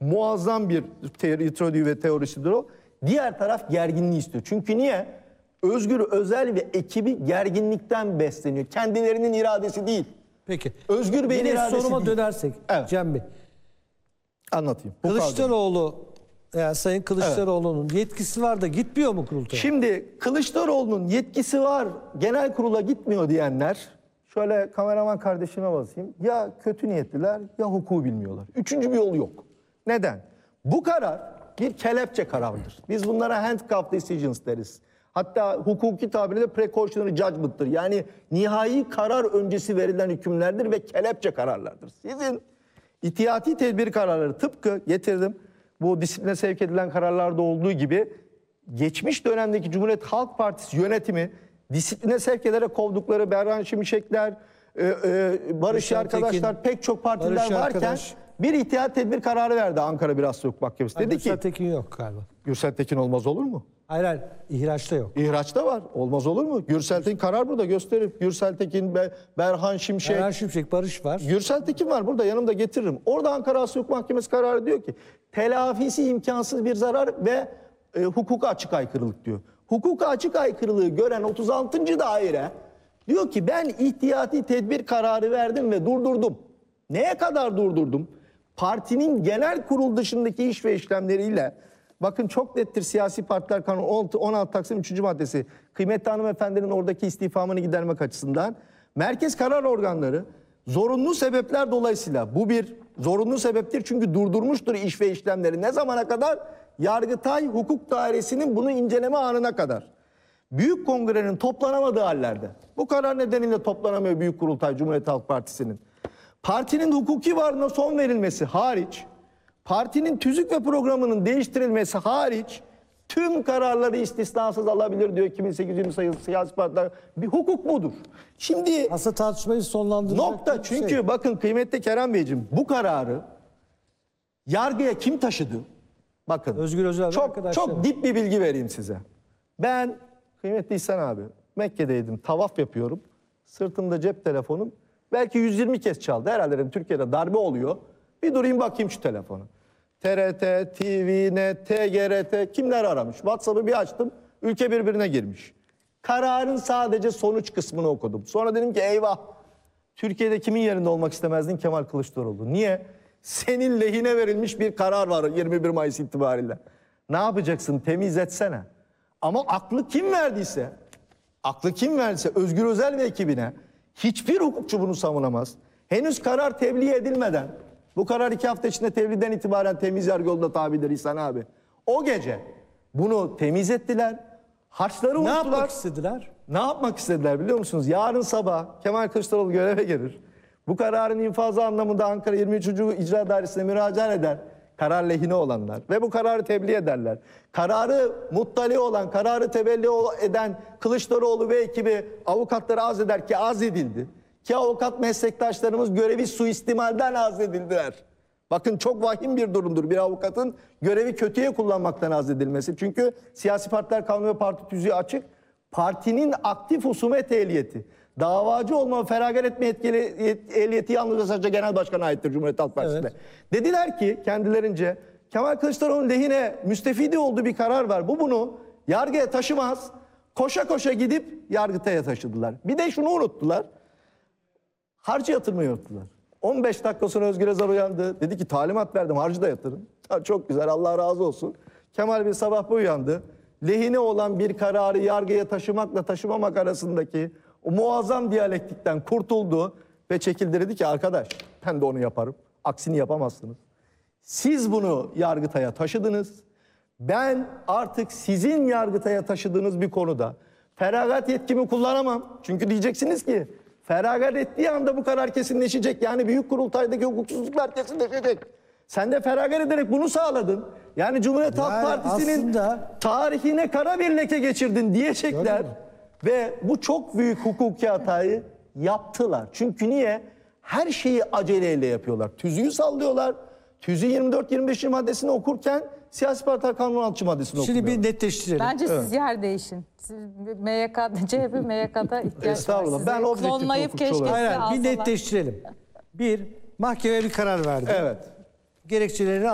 muazzam bir tiroidi ve teorisidir o. Diğer taraf gerginliği istiyor. Çünkü niye? Özgür Özel ve ekibi gerginlikten besleniyor. Kendilerinin iradesi değil. Peki. Özgür Bey'in iradesi soruma değil. dönersek Evet. Cem Bey. Anlatayım. Kılıçdaroğlu, yani Sayın Kılıçdaroğlu'nun yetkisi var da gitmiyor mu kurultaya? Şimdi Kılıçdaroğlu'nun yetkisi var, genel kurula gitmiyor diyenler, şöyle kameraman kardeşime basayım, ya kötü niyetliler ya hukuku bilmiyorlar. Üçüncü bir yol yok. Neden? Bu karar bir kelepçe kararıdır. Biz bunlara handcuff decisions deriz. Hatta hukuki tabirle precautionary judgment'tır. Yani nihai karar öncesi verilen hükümlerdir ve kelepçe kararlardır. Sizin ihtiyati tedbir kararları tıpkı getirdim. Bu disipline sevk edilen kararlarda olduğu gibi geçmiş dönemdeki Cumhuriyet Halk Partisi yönetimi disipline sevk ederek kovdukları Berhan Şimşekler, Barış arkadaşlar, pek çok partiler Barış varken arkadaş. bir ihtiyat tedbir kararı verdi Ankara Biraz Soğuk Mahkemesi. Dedi Gürsel ki Tekin yok galiba. Gürsel Tekin olmaz olur mu? Hayır hayır, ihraçta yok. İhraçta var. Olmaz olur mu? Gürsel Tekin karar burada gösterir. Gürsel Tekin, Berhan Şimşek. Berhan Şimşek, Barış var. Gürsel Tekin var burada, yanımda getiririm. Orada Ankara Asya Hukuk Mahkemesi kararı diyor ki telafisi imkansız bir zarar ve hukuka açık aykırılık diyor. Hukuka açık aykırılığı gören 36. daire diyor ki ben ihtiyati tedbir kararı verdim ve durdurdum. Neye kadar durdurdum? Partinin genel kurul dışındaki iş ve işlemleriyle, bakın çok nettir siyasi partiler kanunu 16 Taksim 3. maddesi, kıymetli hanımefendinin oradaki istifamını gidermek açısından merkez karar organları zorunlu sebepler dolayısıyla, bu bir zorunlu sebeptir çünkü durdurmuştur iş ve işlemleri. Ne zamana kadar? Yargıtay Hukuk Dairesi'nin bunu inceleme anına kadar. Büyük Kongre'nin toplanamadığı hallerde, bu karar nedeniyle toplanamıyor Büyük Kurultay Cumhuriyet Halk Partisi'nin. Partinin hukuki varlığına son verilmesi hariç, partinin tüzük ve programının değiştirilmesi hariç tüm kararları istisnasız alabilir diyor 2820 sayılı siyasi partiler. Bir hukuk budur. Şimdi aslında tartışmayı sonlandıracak nokta, çünkü bakın kıymetli Kerem Beyciğim, bu kararı yargıya kim taşıdı? Bakın Özgür Özel çok dip bir bilgi vereyim size. Ben kıymetli İhsan abi Mekke'deydim, tavaf yapıyorum. Sırtımda cep telefonum. Belki 120 kez çaldı. Herhalde dedim, Türkiye'de darbe oluyor. Bir durayım bakayım şu telefonu. TRT, TVNet, TGRT kimler aramış? WhatsApp'ı bir açtım. Ülke birbirine girmiş. Kararın sadece sonuç kısmını okudum. Sonra dedim ki eyvah. Türkiye'de kimin yerinde olmak istemezdin? Kemal Kılıçdaroğlu. Niye? Senin lehine verilmiş bir karar var 21 Mayıs itibariyle. Ne yapacaksın? Temiz etsene. Ama aklı kim verdiyse, Özgür Özel ve ekibine, hiçbir hukukçu bunu savunamaz. Henüz karar tebliğ edilmeden, bu karar 2 hafta içinde tebliğden itibaren temiz yargı yolunda tabidir İhsan abi. O gece bunu temiz ettiler. Harçları unuttular. Ne yapmak istediler? Ne yapmak istediler biliyor musunuz? Yarın sabah Kemal Kılıçdaroğlu göreve gelir. Bu kararın infazı anlamında Ankara 23. İcra Dairesi'ne müracaat eder. Karar lehine olanlar ve bu kararı tebliğ ederler. Kararı muttali olan, kararı tebliğ eden Kılıçdaroğlu ve ekibi avukatları arz eder ki arz edildi. Ki avukat meslektaşlarımız görevi suistimalden arz edildiler. Bakın çok vahim bir durumdur bir avukatın görevi kötüye kullanmaktan arz edilmesi. Çünkü siyasi partiler kanunu ve parti tüzüğü açık. Partinin aktif husumet ehliyeti, davacı olma, feragat etme ehliyeti yalnızca sadece genel başkana aittir Cumhuriyet Halk Partisi'nde. Evet. Dediler ki kendilerince Kemal Kılıçdaroğlu'nun lehine müstefidi olduğu bir karar var. Bu bunu yargıya taşımaz. Koşa koşa gidip Yargıtay'a taşıdılar. Bir de şunu unuttular. Harcı yatırmayı unuttular. 15 dakika sonra Özgür Özel uyandı. Dedi ki talimat verdim, harcı da yatırın. Çok güzel, Allah razı olsun. Kemal Bey sabah bu uyandı. Lehine olan bir kararı yargıya taşımakla taşımamak arasındaki o muazzam diyalektikten kurtuldu ve çekildi, dedi ki arkadaş ben de onu yaparım. Aksini yapamazsınız. Siz bunu Yargıtay'a taşıdınız. Ben artık sizin Yargıtay'a taşıdığınız bir konuda feragat yetkimi kullanamam. Çünkü diyeceksiniz ki feragat ettiği anda bu karar kesinleşecek. Yani Büyük Kurultay'daki hukuksuzluklar kesinleşecek. Sen de feragat ederek bunu sağladın. Yani Cumhuriyet Halk Partisi'nin tarihine kara bir leke geçirdin diyecekler. Ve bu çok büyük hukuki hatayı yaptılar. Çünkü niye? Her şeyi aceleyle yapıyorlar. Tüzüğü sallıyorlar. Tüzüğü 24-25. maddesini okurken siyasi partiler kanunun 6. maddesini okuyorlar. Şimdi bir netleştirelim. Bence siz yer değişin. Siz CHP, MYK'da ihtiyaç var. Estağfurullah. Ben objektif klonlayıp keşke Hayır, bir netleştirelim. Bir, mahkeme bir karar verdi. Evet. Gerekçelerini